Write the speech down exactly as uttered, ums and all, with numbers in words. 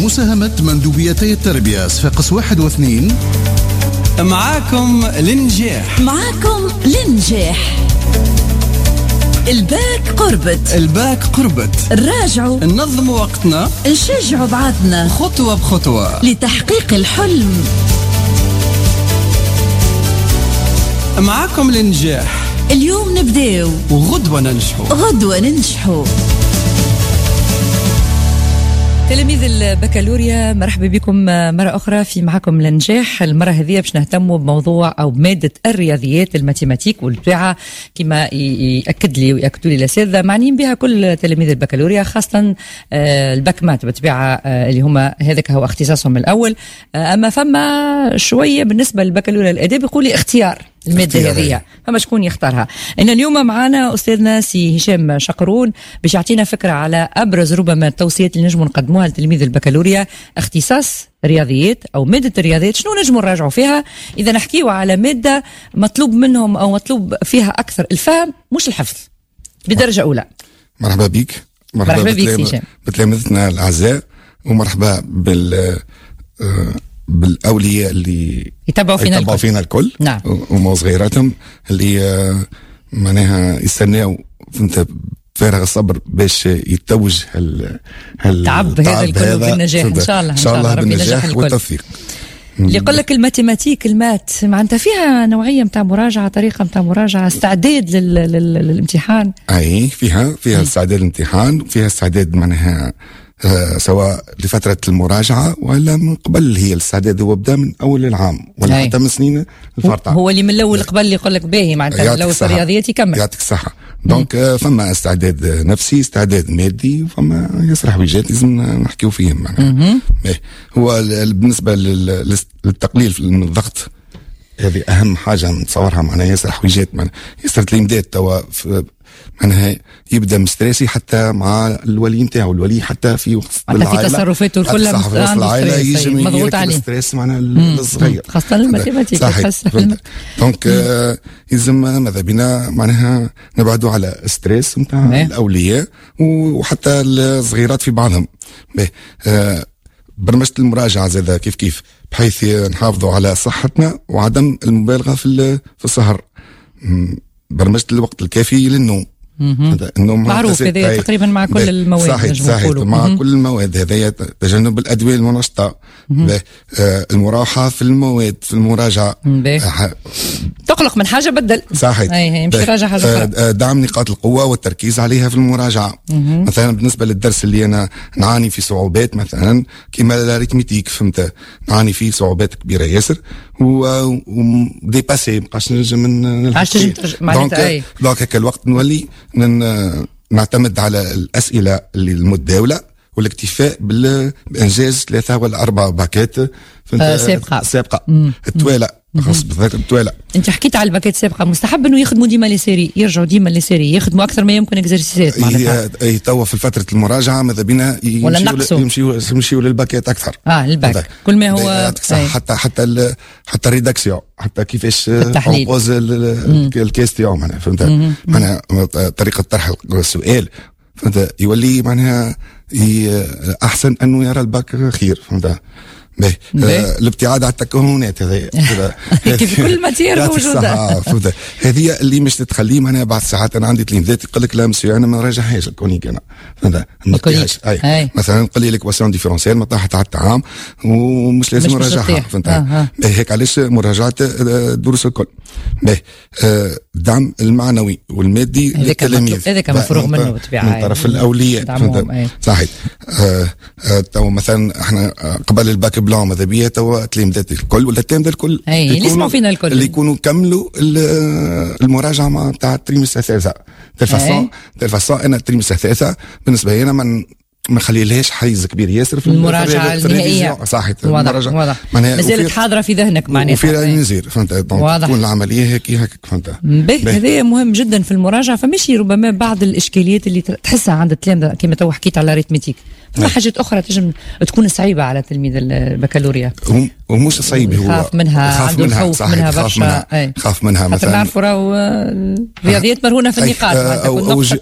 مساهمة مندوبيتي التربية صفاقس واحد واثنين. معاكم لنجاح معاكم لنجاح. الباك قربت الباك قربت نراجعوا ننظم وقتنا نشجعوا بعضنا خطوة بخطوة لتحقيق الحلم. معاكم لنجاح. اليوم نبداو وغدوة ننجحوا غدوة ننجحوا. تلاميذ البكالوريا، مرحبا بكم مرة أخرى في معكم لنجاح. المرة هذه باش نهتموا بموضوع أو بمادة الرياضيات، الماتيماتيك والطبيعة كما يأكد لي ويأكدوا لي الأساتذة معنيين بها كل تلاميذ البكالوريا، خاصة الباك مات بالطبيعة اللي هما هذاك هو اختصاصهم الأول. أما فما شوية بالنسبة للبكالوريا الآداب يقولي اختيار المادة هذه، فما شكون يختارها. إن اليوم معنا أستاذنا سي هشام شقرون باش يعطينا فكرة على أبرز ربما التوصيات اللي نجموا نقدموها لتلميذ البكالوريا اختصاص رياضيات أو مادة الرياضيات. شنو نجموا نراجعوا فيها إذا نحكيوا على مادة مطلوب منهم أو مطلوب فيها أكثر الفهم مش الحفظ بدرجة أولى؟ مرحبا بك. مرحبا, مرحبا بك سي هشام. بتلامذتنا الأعزاء، ومرحبا بال بالاولياء اللي يتبعوا فينا, يتبعوا فينا الكل. نعم. وما صغيراتهم اللي معناها يستناو فهمت فارغ الصبر باش يتوج هال التعب هذا الكل بالنجاح ان شاء الله. ان شاء الله بالنجاح والتوفيق. اللي يقول لك الماتيماتيك المات معناتها فيها نوعيه نتاع مراجعه، طريقه نتاع مراجعه، استعداد لل... لل... للامتحان. اي فيها فيها استعداد للامتحان، وفيها استعداد معناها آه سواء لفترة المراجعة ولا من قبل. هي الاستعداد هو بدا من أول العام ولا حتى من سنين الفرطة. هو اللي من الأول قبل اللي يقول لك باهي معناتها لو في الرياضيات يكمل. يعطيك الصحة. دونك آه فما استعداد نفسي، استعداد مادي، وفما ياسر حويجات لازم نحكيو فيهم معناها. هو بالنسبة للتقليل من الضغط، هذه أهم حاجة نتصورها معناها. ياسر حويجات معناها ياسر تلميذات توا معناها يبدا مستريسي حتى مع الولي نتاعو، الولي حتى في وسط العائله في تصرفاته كلها في وسط العائله يجم مضغوط عليه ستريس معناها الصغير، خاصه الماتيماتيك. دونك آه يلزم ماذا بنا معناها نبعدوا على ستريس نتاع الاولياء وحتى الصغيرات في بعضهم. آه برمجه المراجعه زاد كيف كيف بحيث نحافظوا على صحتنا وعدم المبالغه في في السهر. برمجة الوقت الكافي للنوم. النوم معروف هذا تقريبا مع كل المواد. صحيح صحيح مع مم. كل المواد. هذا تجنب الأدوية المنشطة. آه المراوحة في المواد في المراجعة. آه تقلق من حاجة بدل. صحيح. أي مش راجع حاجة آه دعم نقاط القوة والتركيز عليها في المراجعة. مم. مثلا بالنسبة للدرس اللي أنا نعاني في صعوبات مثلا كما الاريتميتيك فهمت نعاني فيه صعوبات كبيرة ياسر وديباسي مبقاش نجم نلحق. دونك دونك هكا الوقت نولي نعتمد على الأسئلة اللي المتداولة والاكتفاء بإنجاز ثلاثة ولا أربعة باكات آه سابقة سابقة التوالى خاص بالذات التوالى. انت حكيت على الباكات السابقة، مستحب انه يخدموا ديما لي سيري، يرجعوا ديما لي سيري، يخدموا اكثر ما يمكن اكزرسيسات معناتها. اي توا في فترة المراجعة ماذا بينا يمشيوا يمشيوا يمشيوا للباكات اكثر. اه الباك كل ما هو حتى حتى حتى الريداكسيون، حتى كيفاش نبوز الكيستيون معناها فهمت معناها طريقة طرح السؤال فهمت يولي معناها احسن انه يرى الباك خير فهمت. باهي آه الابتعاد على التكهنات هذا كيف كل ماتير موجوده. هذه اللي مش تتخليه معناها بعض الساعات. انا عندي تلميذات يقول لك لا مسيو انا ما نراجعهاش الكونيك انا فهمت اي مثلا نقول لك واسيون ديفيرونسيال ما طاحت على الطعام ومش لازم نراجعها فهمت. باهي هيك علاش مراجعه الدروس الكل. باهي الدعم المعنوي والمادي للتلاميذ هذاك مفروغ منه بالطبيعه من طرف الاولياء صحيح. تو مثلا احنا قبل الباك بلان ماذا بيا توا تلامذات الكل ولا التلامذة الكل اللي يسمعوا فينا الكل اللي يكونوا كملوا المراجعه مع تاع التريمستر الثالثة. تلفاسون تلفاسون انا التريمستر الثالثة بالنسبه لي انا من ما خليلهاش حيز كبير ياسر في المراجعه النهائيه. صحيح المراجعه واضح مازالت حاضره في ذهنك معناتها وفي المنزير فهمت. تكون العمليه هيك هيك فهمت. هذا مهم جدا في المراجعه. فمشي ربما بعض الاشكاليات اللي تحسها عند التلامذه كما تو حكيت على ريتميتيك، فما حاجات اخرى تجم تكون صعيبه على تلميذ البكالوريا ومش صعيب. هو خاف منها عنده الخوف منها برشا. خاف منها مثلا نعرفوا راهو الرياضيات مرهونه في النقاط